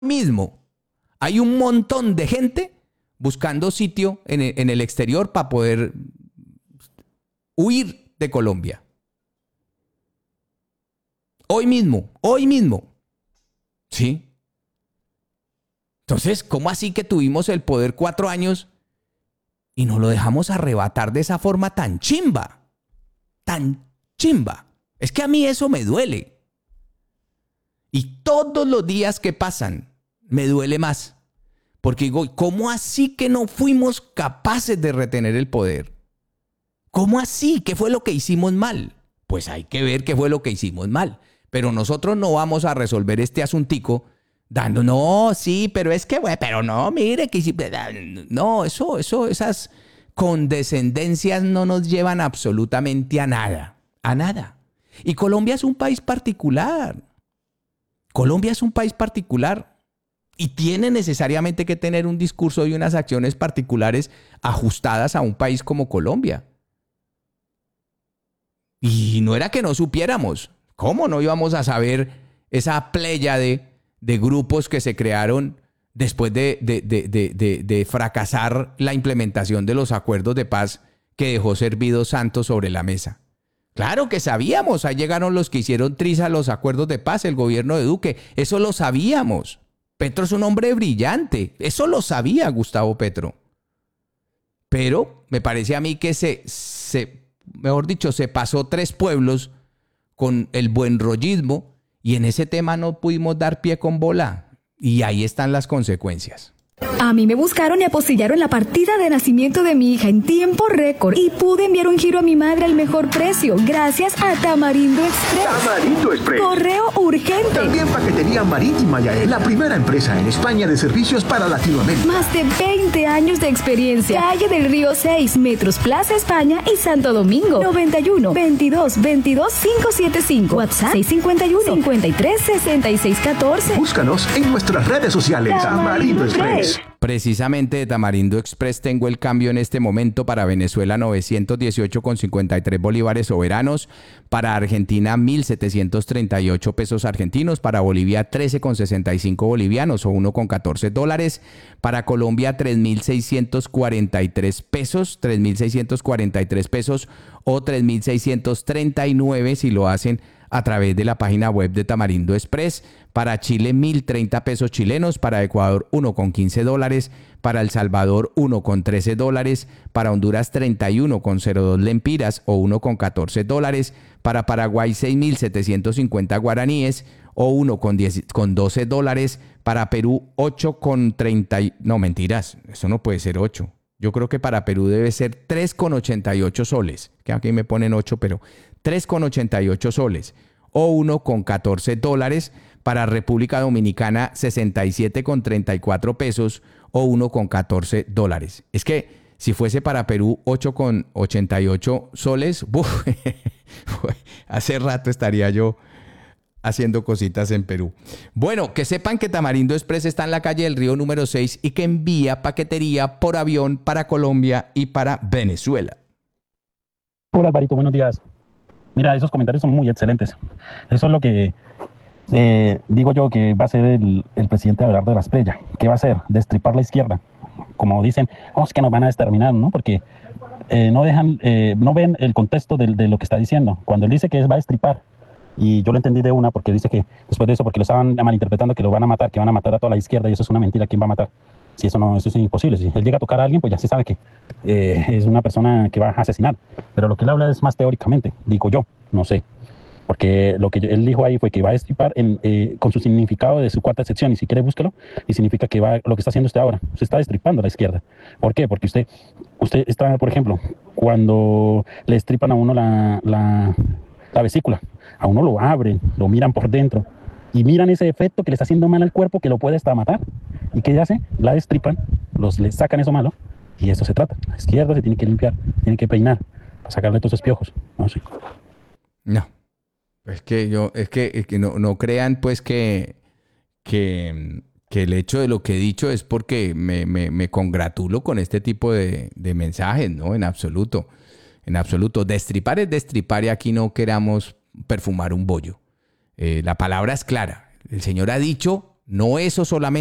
mismo hay un montón de gente buscando sitio en el exterior para poder huir de Colombia. Hoy mismo. ¿Sí? Entonces, ¿cómo así que tuvimos el poder 4 años y nos lo dejamos arrebatar de esa forma tan chimba? Tan chimba. Es que a mí eso me duele. Y todos los días que pasan, me duele más. Porque digo, ¿cómo así que no fuimos capaces de retener el poder? ¿Cómo así? ¿Qué fue lo que hicimos mal? Pues hay que ver qué fue lo que hicimos mal. Pero nosotros no vamos a resolver este asuntico dando, no, sí, pero es que, bueno, pero no, mire, que no, esas condescendencias no nos llevan absolutamente a nada. Y Colombia es un país particular. Y tiene necesariamente que tener un discurso y unas acciones particulares ajustadas a un país como Colombia. Y no era que no supiéramos. ¿Cómo no íbamos a saber esa pléyade de grupos que se crearon después de fracasar la implementación de los acuerdos de paz que dejó Servido Santos sobre la mesa? Claro que sabíamos. Ahí llegaron los que hicieron triza los acuerdos de paz, el gobierno de Duque. Eso lo sabíamos. Petro es un hombre brillante. Eso lo sabía Gustavo Petro. Pero me parece a mí que mejor dicho, se pasó 3 pueblos con el buen rollismo y en ese tema no pudimos dar pie con bola. Y ahí están las consecuencias. A mí me buscaron y apostillaron la partida de nacimiento de mi hija en tiempo récord y pude enviar un giro a mi madre al mejor precio gracias a Tamarindo Express. Tamarindo Express. Correo urgente. También paquetería marítima Yael, la primera empresa en España de servicios para Latinoamérica. Más de 20 años de experiencia. Calle del Río 6, Metros Plaza España y Santo Domingo. 91 22 22 575. WhatsApp 651 53 66 14. Búscanos en nuestras redes sociales. Tamarindo Express. Precisamente de Tamarindo Express tengo el cambio en este momento para Venezuela 918,53 bolívares soberanos, para Argentina 1.738 pesos argentinos, para Bolivia 13,65 bolivianos o $1,14, para Colombia 3.643 pesos o 3.639 si lo hacen a través de la página web de Tamarindo Express. Para Chile 1.030 pesos chilenos, para Ecuador $1,15, para El Salvador $1,13, para Honduras 31,02 lempiras o $1,14, para Paraguay 6.750 guaraníes o $1,12, para Perú 8,30, no mentiras, eso no puede ser 8. Yo creo que para Perú debe ser 3,88 soles, que aquí me ponen 8, pero 3,88 soles o $1,14, para República Dominicana 67,34 pesos o $1,14. Es que si fuese para Perú 8,88 soles, hace rato estaría yo haciendo cositas en Perú. Bueno, que sepan que Tamarindo Express está en la calle del Río número 6 y que envía paquetería por avión para Colombia y para Venezuela. Hola Alvarito, buenos días. Mira, esos comentarios son muy excelentes. Eso es lo que digo yo que va a ser el presidente Abelardo de la Espriella. ¿Qué va a hacer? Destripar la izquierda. Como dicen, es que nos van a exterminar, ¿no? Porque no ven el contexto de lo que está diciendo. Cuando él dice que va a destripar, y yo lo entendí de una porque dice que después de eso, porque lo estaban malinterpretando, que lo van a matar, que van a matar a toda la izquierda, y eso es una mentira. ¿Quién va a matar? Si eso es imposible. Si él llega a tocar a alguien, pues ya se sabe que es una persona que va a asesinar. Pero lo que él habla es más teóricamente, digo yo, no sé. Porque lo que él dijo ahí fue que va a destripar con su significado de su cuarta sección, y si quiere búsquelo, y significa que lo que está haciendo usted ahora, se está destripando a la izquierda. ¿Por qué? Porque usted está, por ejemplo, cuando le destripan a uno la vesícula, a uno lo abren, lo miran por dentro, y miran ese efecto que le está haciendo mal al cuerpo, que lo puede hasta matar. ¿Y qué hace? La destripan, le sacan eso malo, y eso se trata. La izquierda se tiene que limpiar, tiene que peinar, para sacarle todos esos piojos. No sé. No. Es que no crean pues que el hecho de lo que he dicho es porque me congratulo con este tipo de mensajes, ¿no? En absoluto. Destripar es destripar y aquí no queramos perfumar un bollo. La palabra es clara. El Señor ha dicho no eso solamente.